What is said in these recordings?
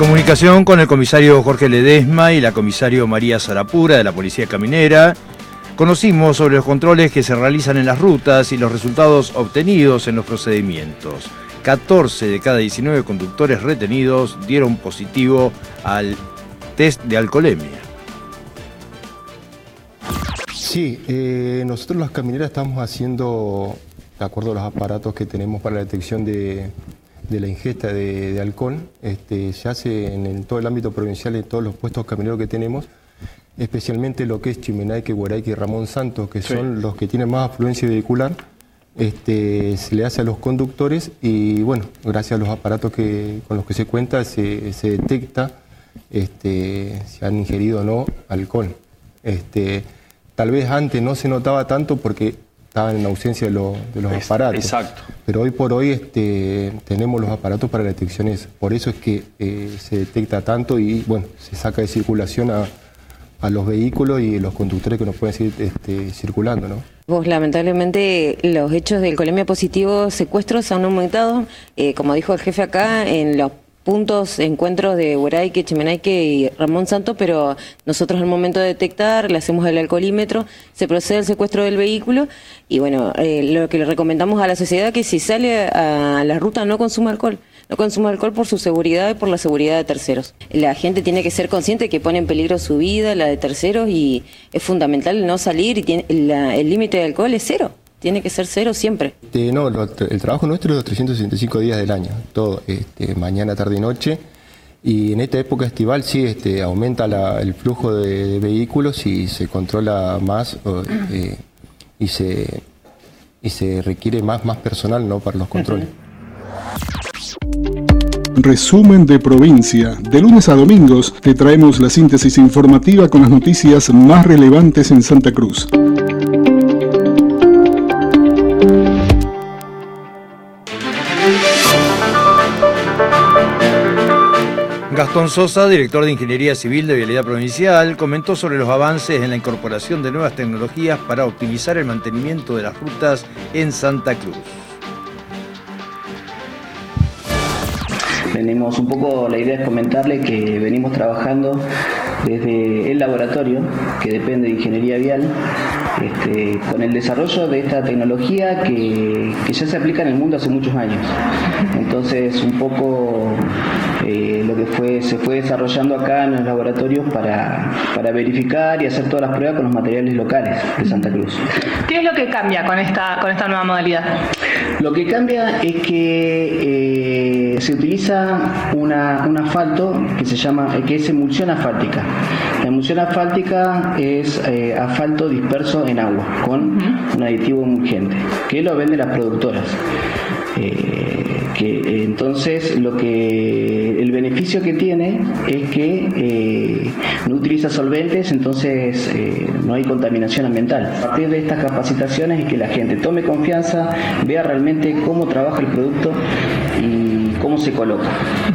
comunicación con el comisario Jorge Ledesma y la comisario María Sarapura de la Policía Caminera, conocimos sobre los controles que se realizan en las rutas y los resultados obtenidos en los procedimientos. 14 de cada 19 conductores retenidos dieron positivo al test de alcoholemia. Sí, nosotros las camineras estamos haciendo, de acuerdo a los aparatos que tenemos para la detección de la ingesta de alcohol, se hace en todo el ámbito provincial, en todos los puestos camineros que tenemos, especialmente lo que es Chimenaique, Huaraique y Ramón Santos, que son los que tienen más afluencia vehicular. Se le hace a los conductores y bueno, gracias a los aparatos con los que se cuenta se detecta si han ingerido o no alcohol. Tal vez antes no se notaba tanto porque estaban en ausencia de los aparatos. Exacto. Pero hoy por hoy tenemos los aparatos para la detección esa. Por eso es que se detecta tanto y bueno, se saca de circulación a los vehículos y los conductores que no pueden seguir circulando, ¿no? Vos, lamentablemente, los hechos de alcoholemia positivo, secuestros han aumentado, como dijo el jefe acá, en los puntos, encuentros de Huaraique, Chimenaique y Ramón Santos, pero nosotros al momento de detectar, le hacemos el alcoholímetro, se procede al secuestro del vehículo y bueno, lo que le recomendamos a la sociedad que si sale a la ruta no consuma alcohol. No consuma alcohol por su seguridad y por la seguridad de terceros. La gente tiene que ser consciente que pone en peligro su vida, la de terceros, y es fundamental no salir y el límite de alcohol es 0. Tiene que ser 0 siempre. No, el trabajo nuestro es los 365 días del año, todo, mañana, tarde y noche. Y en esta época estival sí aumenta el flujo de vehículos y se controla más y se requiere más personal, ¿no?, para los controles. Resumen de provincia. De lunes a domingos te traemos la síntesis informativa con las noticias más relevantes en Santa Cruz. Gastón Sosa, director de Ingeniería Civil de Vialidad Provincial, comentó sobre los avances en la incorporación de nuevas tecnologías para optimizar el mantenimiento de las rutas en Santa Cruz. Venimos un poco, la idea es comentarle que venimos trabajando desde el laboratorio, que depende de Ingeniería Vial, con el desarrollo de esta tecnología que ya se aplica en el mundo hace muchos años. Entonces, un poco lo que se fue desarrollando acá en los laboratorios para verificar y hacer todas las pruebas con los materiales locales de Santa Cruz. ¿Qué es lo que cambia con esta nueva modalidad? Lo que cambia es que se utiliza un asfalto que es emulsión asfáltica. La emulsión asfáltica es asfalto disperso en agua con un aditivo emulgente que lo venden las productoras. Entonces el beneficio que tiene es que no utiliza solventes, entonces no hay contaminación ambiental. A partir de estas capacitaciones es que la gente tome confianza, vea realmente cómo trabaja el producto y cómo se coloca.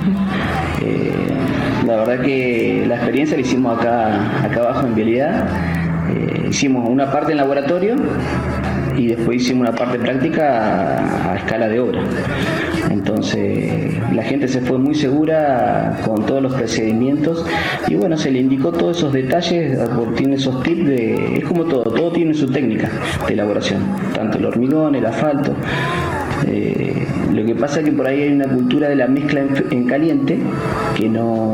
La verdad que la experiencia la hicimos acá abajo en Vialidad. Hicimos una parte en laboratorio y después hicimos una parte práctica a escala de obra. Entonces la gente se fue muy segura con todos los procedimientos y bueno, se le indicó todos esos detalles, tiene esos tips es como todo tiene su técnica de elaboración, tanto el hormigón, el asfalto. Lo que pasa es que por ahí hay una cultura de la mezcla en caliente que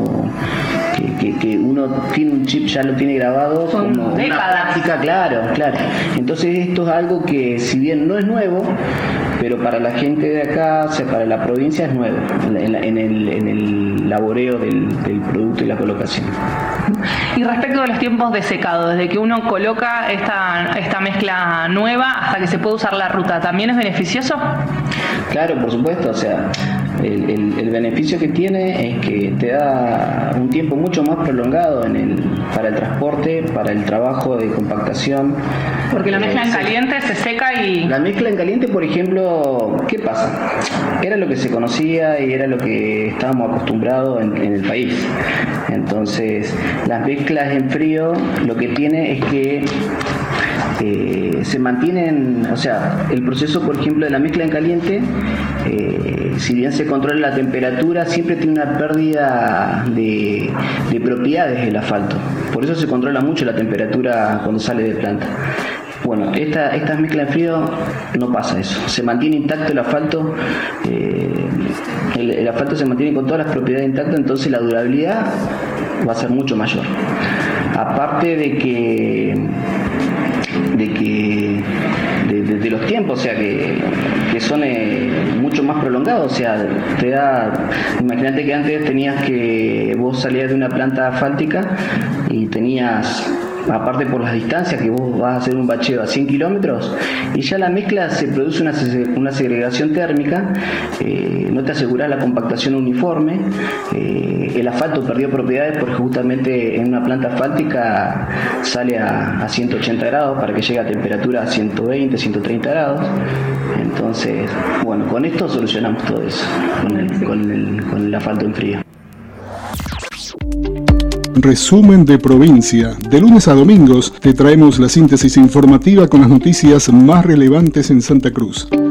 uno tiene un chip, ya lo tiene grabado como una práctica, claro. Entonces esto es algo que si bien no es nuevo, pero para la gente de acá, o sea, para la provincia es nuevo, en el laboreo del producto y la colocación. Y respecto de los tiempos de secado, desde que uno coloca esta mezcla nueva hasta que se puede usar la ruta, ¿también es beneficioso? Claro, por supuesto, o sea, el beneficio que tiene es que te da un tiempo mucho más prolongado para el transporte, para el trabajo de compactación. Porque la mezcla en caliente se seca y... La mezcla en caliente, por ejemplo, ¿qué pasa? Era lo que se conocía y era lo que estábamos acostumbrados en el país. Entonces, las mezclas en frío lo que tiene es que se mantienen, o sea, el proceso, por ejemplo, de la mezcla en caliente si bien se controla la temperatura, siempre tiene una pérdida de propiedades el asfalto. Por eso se controla mucho la temperatura cuando sale de planta. Bueno, esta mezcla en frío no pasa eso, se mantiene intacto el asfalto, el asfalto se mantiene con todas las propiedades intactas, entonces la durabilidad va a ser mucho mayor. Aparte de los tiempos, o sea que son mucho más prolongados, o sea, imagínate que antes vos salías de una planta asfáltica y tenías, aparte por las distancias que vos vas a hacer un bacheo a 100 kilómetros y ya la mezcla se produce una segregación térmica, no te aseguras la compactación uniforme, el asfalto perdió propiedades porque justamente en una planta asfáltica sale a 180 grados para que llegue a temperatura a 120, 130 grados. Entonces, bueno, con esto solucionamos todo eso, con el asfalto en frío. Resumen de provincia. De lunes a domingos te traemos la síntesis informativa con las noticias más relevantes en Santa Cruz.